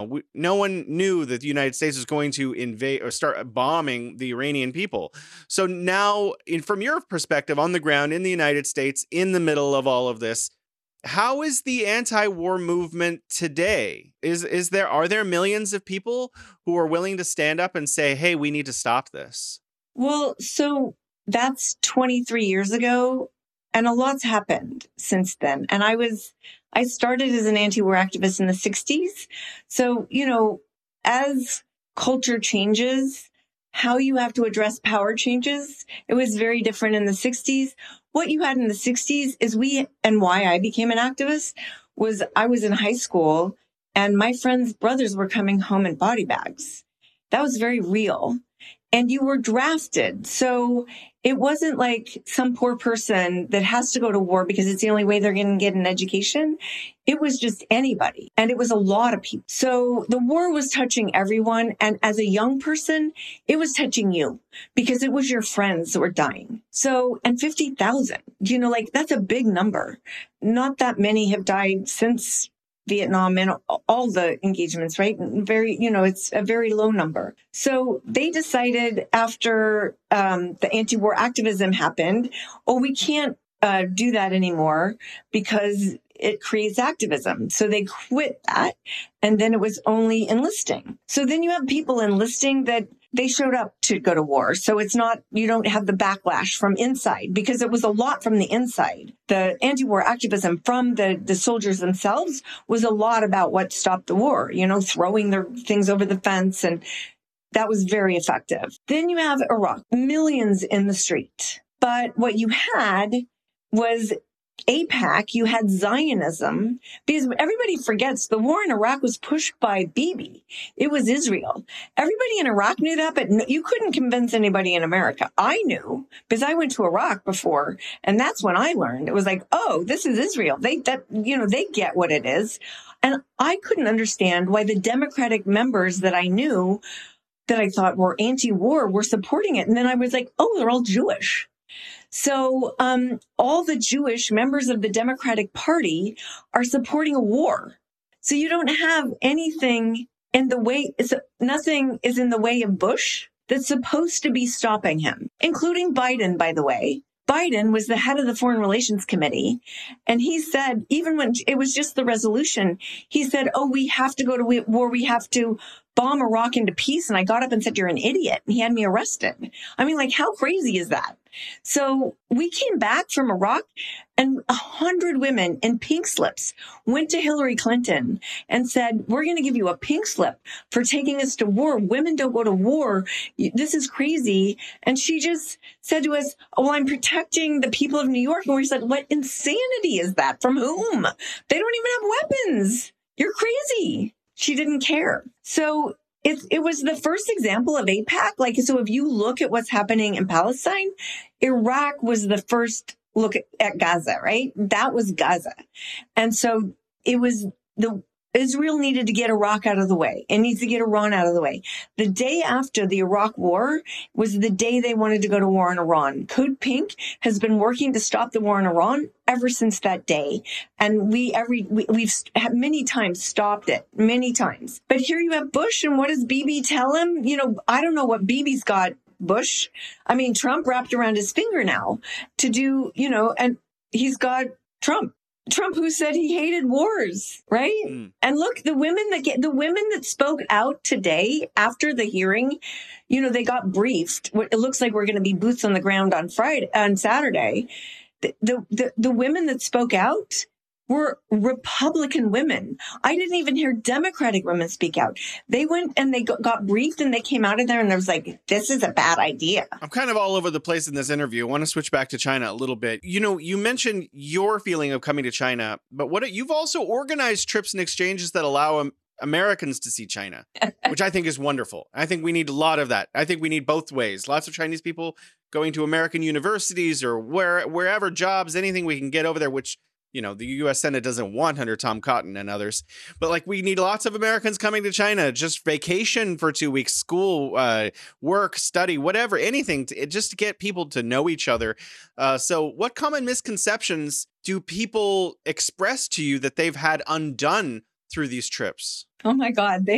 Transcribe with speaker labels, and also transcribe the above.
Speaker 1: no one knew that the United States was going to invade or start bombing the Iranian people. So now, from your perspective on the ground in the United States, in the middle of all of this, how is the anti-war movement today? Are there millions of people who are willing to stand up and say, hey, we need to stop this?
Speaker 2: Well, so that's 23 years ago, and a lot's happened since then. And I started as an anti-war activist in the 60s. So, as culture changes, how you have to address power changes. It was very different in the 60s. What you had in the 60s is and why I became an activist was I was in high school and my friends' brothers were coming home in body bags. That was very real. And you were drafted. So it wasn't like some poor person that has to go to war because it's the only way they're going to get an education. It was just anybody. And it was a lot of people. So the war was touching everyone. And as a young person, it was touching you because it was your friends that were dying. So, and 50,000, that's a big number. Not that many have died since Vietnam and all the engagements, right? It's a very low number. So they decided after the anti-war activism happened, we can't do that anymore because it creates activism. So they quit that. And then it was only enlisting. So then you have people enlisting that they showed up to go to war. So it's not, you don't have the backlash from inside because it was a lot from the inside. The anti-war activism from the soldiers themselves was a lot about what stopped the war, throwing their things over the fence. And that was very effective. Then you have Iraq, millions in the street. But what you had was AIPAC, you had Zionism, because everybody forgets the war in Iraq was pushed by Bibi. It was Israel. Everybody in Iraq knew that, but you couldn't convince anybody in America. I knew because I went to Iraq before, and that's when I learned. It was like, oh, this is Israel. They get what it is. And I couldn't understand why the Democratic members that I knew that I thought were anti-war were supporting it. And then I was like, oh, they're all Jewish. So all the Jewish members of the Democratic Party are supporting a war. So you don't have anything in the way, nothing is in the way of Bush that's supposed to be stopping him, including Biden, by the way. Biden was the head of the Foreign Relations Committee. And he said, even when it was just the resolution, he said, oh, we have to go to war. We have to bomb Iraq into peace. And I got up and said, you're an idiot. And he had me arrested. I mean, like, how crazy is that? So we came back from Iraq and 100 women in pink slips went to Hillary Clinton and said, we're going to give you a pink slip for taking us to war. Women don't go to war. This is crazy. And she just said to us, oh, well, I'm protecting the people of New York. And we said, what insanity is that? From whom? They don't even have weapons. You're crazy. She didn't care. So it was the first example of AIPAC. So if you look at what's happening in Palestine, Iraq was the first look at Gaza, right? That was Gaza. And so it was Israel needed to get Iraq out of the way. It needs to get Iran out of the way. The day after the Iraq war was the day they wanted to go to war in Iran. Code Pink has been working to stop the war in Iran ever since that day. And we've many times stopped it, many times. But here you have Bush, and what does Bibi tell him? I don't know what Bibi's got Bush. I mean, Trump wrapped around his finger now to do, and he's got Trump who said he hated wars, right? Mm. And look, the women that spoke out today after the hearing, they got briefed. It looks like we're going to be boots on the ground on Saturday. The women that spoke out were Republican women. I didn't even hear Democratic women speak out. They went and they got briefed and they came out of there and there was like, this is a bad idea.
Speaker 1: I'm kind of all over the place in this interview. I want to switch back to China a little bit. You mentioned your feeling of coming to China, but you've also organized trips and exchanges that allow Americans to see China, which I think is wonderful. I think we need a lot of that. I think we need both ways. Lots of Chinese people going to American universities or wherever jobs, anything we can get over there, which the U.S. Senate doesn't want under Tom Cotton and others. But we need lots of Americans coming to China, just vacation for 2 weeks, school, work, study, whatever, anything, just to get people to know each other. So what common misconceptions do people express to you that they've had undone through these trips?
Speaker 2: Oh, my God.